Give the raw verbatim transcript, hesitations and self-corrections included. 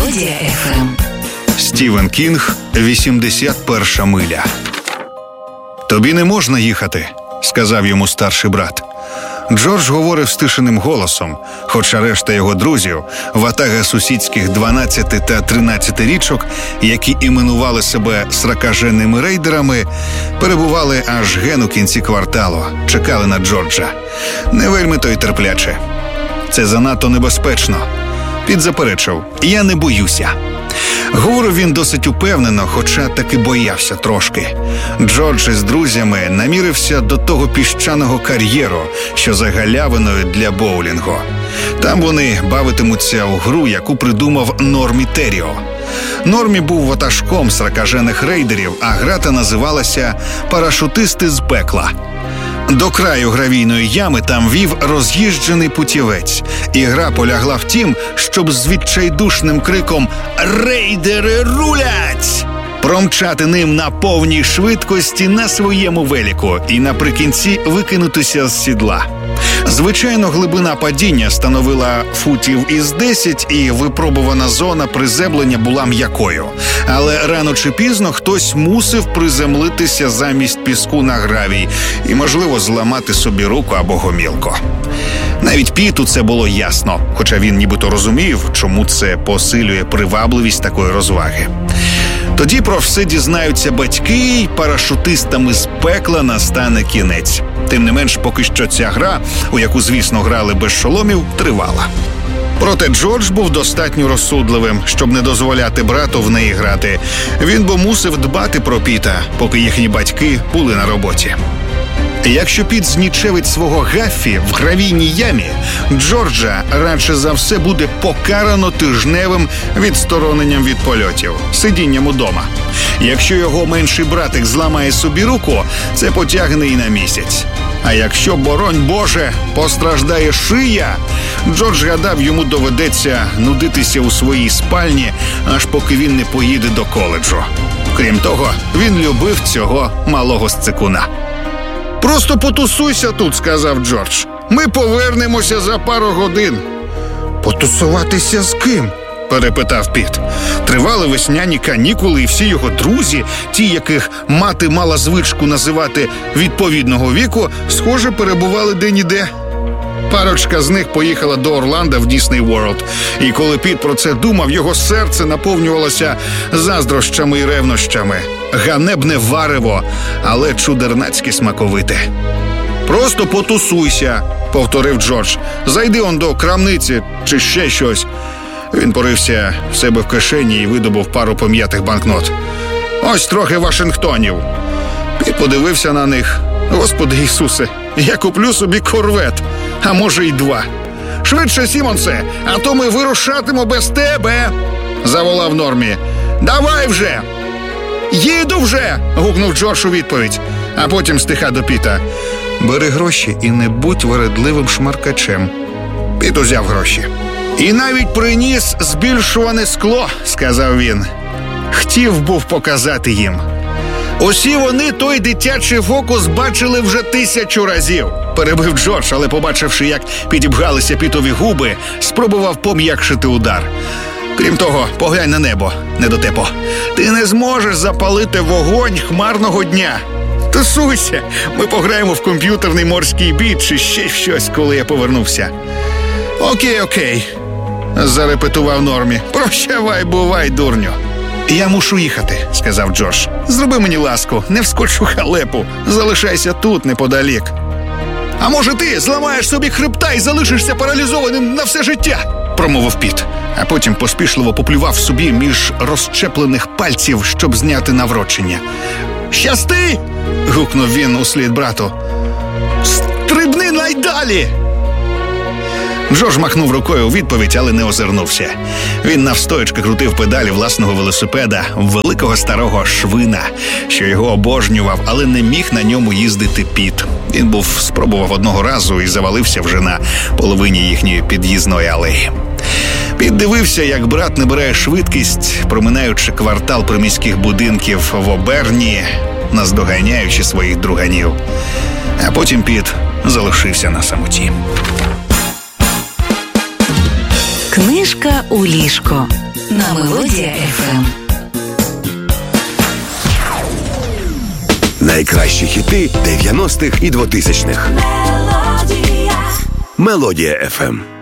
Мелодія еф ем. Стівен Кінг, вісімдесят перша миля. «Тобі не можна їхати», – сказав йому старший брат. Джордж говорив стишеним голосом, хоча решта його друзів, ватага сусідських дванадцяти- та тринадцятирічок, які іменували себе сракаженними рейдерами, перебували аж ген у кінці кварталу, чекали на Джорджа. Не вельми то й терпляче. «Це занадто небезпечно», – Піт заперечив. «Я не боюся». Говорив він досить упевнено, хоча таки боявся трошки. Джордж із друзями намірився до того піщаного кар'єру, що за галявиною для боулінгу. Там вони бавитимуться у гру, яку придумав Нормі Терріо. Нормі був ватажком сракажених рейдерів, а гра називалася «Парашутисти з пекла». До краю гравійної ями там вів роз'їжджений путівець. І гра полягла в тім, щоб з відчайдушним криком «Рейдери рулять!» промчати ним на повній швидкості на своєму веліку і наприкінці викинутися з сідла. Звичайно, глибина падіння становила футів із десять, і випробувана зона приземлення була м'якою. Але рано чи пізно хтось мусив приземлитися замість піску на гравій і, можливо, зламати собі руку або гомілку. Навіть Піту це було ясно, хоча він нібито розумів, чому це посилює привабливість такої розваги. Тоді про все дізнаються батьки, і парашутистами з пекла настане кінець. Тим не менш, поки що ця гра, у яку, звісно, грали без шоломів, тривала. Проте Джордж був достатньо розсудливим, щоб не дозволяти брату в неї грати. Він бо мусив дбати про Піта, поки їхні батьки були на роботі. Якщо Піт знічевить свого Гаффі в гравійній ямі, Джорджа радше за все буде покарано тижневим відстороненням від польотів, сидінням удома. Якщо його менший братик зламає собі руку, це потягне і на місяць. А якщо, боронь Боже, постраждає шия, Джордж гадав, йому доведеться нудитися у своїй спальні, аж поки він не поїде до коледжу. Крім того, він любив цього малого сцикуна. «Просто потусуйся тут», – сказав Джордж. «Ми повернемося за пару годин». «Потусуватися з ким?» – перепитав Піт. Тривали весняні канікули, і всі його друзі, ті, яких мати мала звичку називати відповідного віку, схоже, перебували де-ніде. Парочка з них поїхала до Орландо в Disney World. І коли Піт про це думав, його серце наповнювалося заздрощами і ревнощами. Ганебне варево, але чудернацьки смаковите. «Просто потусуйся», – повторив Джордж. «Зайди он до крамниці чи ще щось». Він порився в себе в кишені і видобув пару пом'ятих банкнот. «Ось трохи Вашингтонів». Піт подивився на них. «Господи Ісусе, я куплю собі корвет, а може й два». «Швидше, Сімонсе, а то ми вирушатимо без тебе», – заволав Нормі. «Давай вже!» «Їду вже!» – гукнув Джордж у відповідь, а потім стиха до Піта. «Бери гроші і не будь вередливим шмаркачем». Піт узяв гроші. «І навіть приніс збільшуване скло», – сказав він. Хотів був показати їм. «Усі вони той дитячий фокус бачили вже тисячу разів», – перебив Джордж, але, побачивши, як підібгалися Пітові губи, спробував пом'якшити удар. «Крім того, поглянь на небо, недотепо. Ти не зможеш запалити вогонь хмарного дня. Тусуйся, ми пограємо в комп'ютерний морський бій чи ще щось, коли я повернувся». «Окей, окей», – зарепетував Нормі. «Прощавай, бувай, дурню». «Я мушу їхати», – сказав Джордж. «Зроби мені ласку, не вскочу халепу. Залишайся тут, неподалік». «А може ти зламаєш собі хребта і залишишся паралізованим на все життя?» – промовив Піт. А потім поспішливо поплював собі між розщеплених пальців, щоб зняти наврочення. «Щасти!» – гукнув він услід брату. «Стрибни найдалі!» Джордж махнув рукою у відповідь, але не озирнувся. Він навстоячки крутив педалі власного велосипеда, великого старого Швина, що його обожнював, але не міг на ньому їздити Піт. Він був спробував одного разу і завалився вже на половині їхньої під'їзної алеї. Піт дивився, як брат набирає швидкість, проминаючи квартал приміських будинків в Оберні, наздоганяючи своїх друганів. А потім Піт залишився на самоті. Книжка у ліжко. на Мелодія еф ем. Найкращі хіти дев'яностих і двотисячних. Мелодія еф ем.